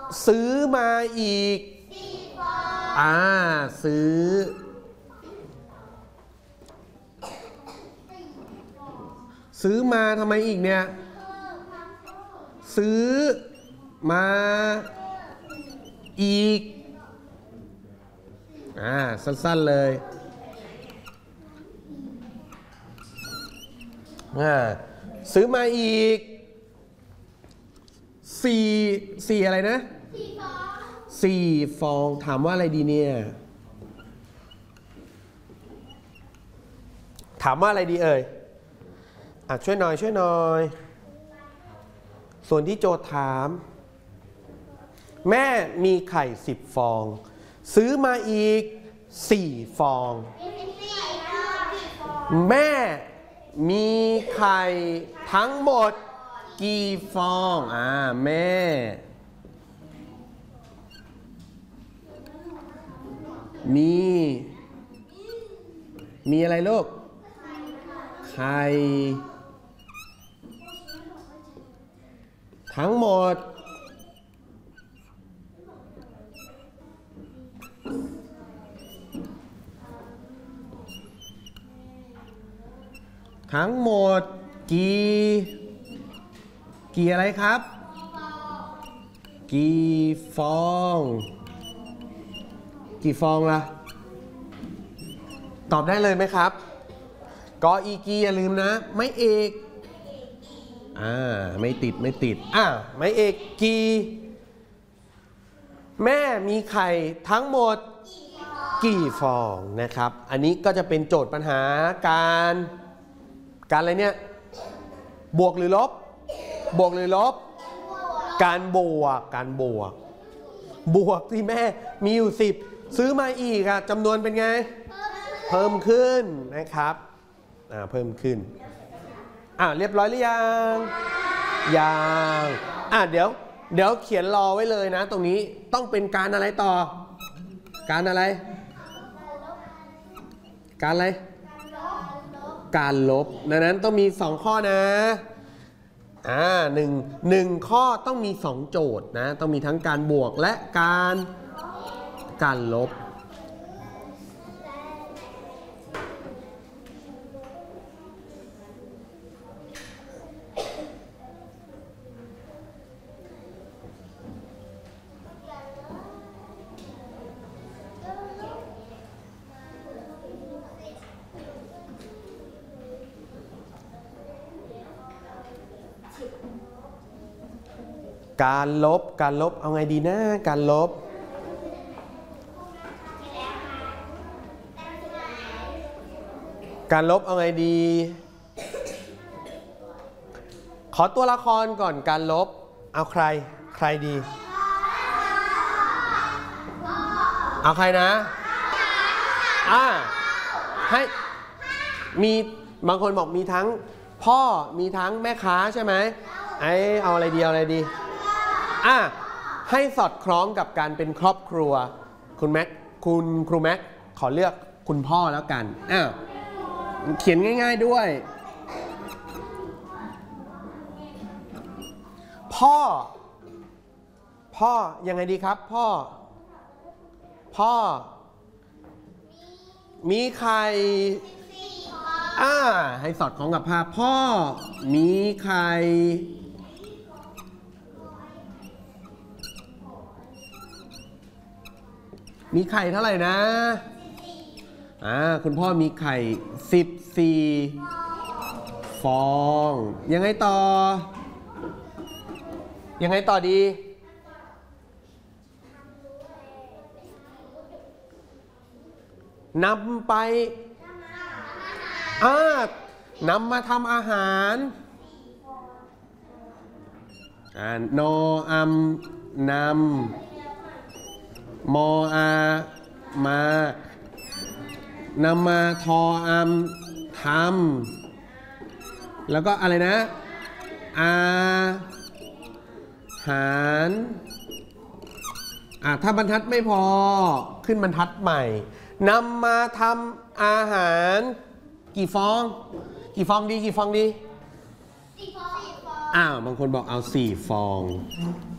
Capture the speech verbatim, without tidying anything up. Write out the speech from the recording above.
ซื้อมาอีกอ่าซื้อซื้อมาทำไมอีกเนี่ยซื้อมาอีกอ่าสั้นๆเลยอ่าซื้อมาอีกสี่สี่อะไรนะสี่ฟองถามว่าอะไรดีเนี่ยถามว่าอะไรดีเอ่ยอ่ะช่วยหน่อยช่วยหน่อยส่วนที่โจทย์ถามแม่มีไข่สิบฟองซื้อมาอีกสี่ฟองแม่มีไข่ทั้งหมดกี่ฟองอ่าแม่มีมีอะไรลูกไข่ทั้งหมดทั้งหมดกี่กี่อะไรครับกี่ฟองกี่ฟองล่ะตอบได้เลยไหมครับกออีกีอย่าลืมนะไม่เอกอ่าไม่ติดไม่ติดอ่าไม่เอกกีแม่มีไข่ทั้งหมดกี่ฟองนะครับอันนี้ก็จะเป็นโจทย์ปัญหาการการอะไรเนี่ยบวกหรือลบบวกหรือลบการบวกการบวกบวกที่แม่มีอยู่สิบซื้อมาอีกอะจำนวนเป็นไงเพิ่มขึ้นนะครับอ่าเพิ่มขึ้นอ่าเรียบร้อยหรือยังยังอ่าเดี๋ยวเดี๋ยวเขียนรอไว้เลยนะตรงนี้ต้องเป็นการอะไรต่อการอะไรการอะไรการลบดังนั้นต้องมีสองข้อนะอ่าหนึ่งหนึ่งข้อต้องมีสองโจทย์นะต้องมีทั้งการบวกและการการลบการลบการลบเอาไงดีนะการลบการลบเอาไงดีขอตัวละครก่อนการลบเอาใครใครดีเอาใครนะอ่าให้มีบางคนบอกมีทั้งพ่อมีทั้งแม่ค้าใช่ไหมไอ้เอาอะไรดีเอาอะไรดีอ่ะให้สอดคล้องกับการเป็นครอบครัวคุณแม็กคุณครูแม็กขอเลือกคุณพ่อแล้วกันอ้าวเขียนง่ายๆด้วยพ่อพ่อยังไงดีครับพ่อพ่อมีไข่อ่าให้สอดคล้องกับภาพพ่อมีไข่มีไข่เท่าไหร่นะอ่าคุณพ่อมีไข่สิบสี่ฟองยังไงต่อยังไงต่อดีนำไปอ่านำมาทำอาหารอ่านออัมนำมออามานำมาทออัมทำแล้วก็อะไรนะอาหารอ่ะถ้าบรรทัดไม่พอขึ้นบรรทัดใหม่นำมาทำอาหารกี่ฟองกี่ฟองดีกี่ฟองดีสี่ฟองอ้าวบางคนบอกเอาสี่ฟอง